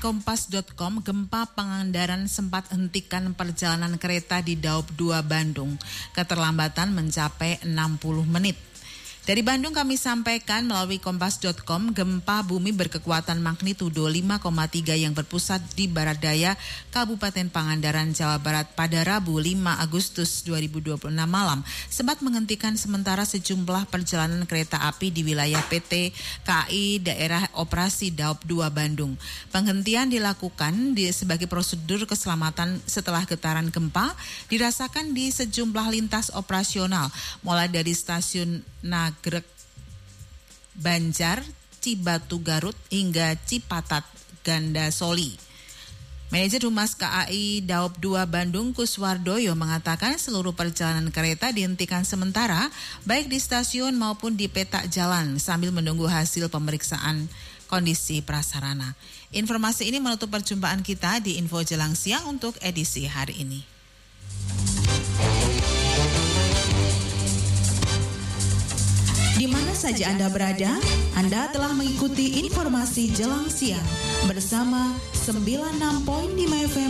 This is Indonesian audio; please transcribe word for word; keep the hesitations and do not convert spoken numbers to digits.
kompas titik com, gempa Pangandaran sempat hentikan perjalanan kereta di Daob dua Bandung. Keterlambatan mencapai enam puluh menit. Dari Bandung kami sampaikan melalui kompas titik com, gempa bumi berkekuatan magnitudo lima koma tiga yang berpusat di barat daya Kabupaten Pangandaran, Jawa Barat pada Rabu lima Agustus dua ribu dua puluh enam malam sempat menghentikan sementara sejumlah perjalanan kereta api di wilayah P T K A I Daerah Operasi Daob dua Bandung. Penghentian dilakukan di, sebagai prosedur keselamatan setelah getaran gempa dirasakan di sejumlah lintas operasional, mulai dari stasiun Nagreg Banjar, Cibatu Garut hingga Cipatat Gandasoli. Manajer Humas K A I Daob dua Bandung Kuswardoyo mengatakan seluruh perjalanan kereta dihentikan sementara baik di stasiun maupun di peta jalan sambil menunggu hasil pemeriksaan kondisi prasarana. Informasi ini menutup perjumpaan kita di Info Jelang Siang untuk edisi hari ini. Di mana saja Anda berada, Anda telah mengikuti informasi Jelang Siang bersama sembilan puluh enam koma lima F M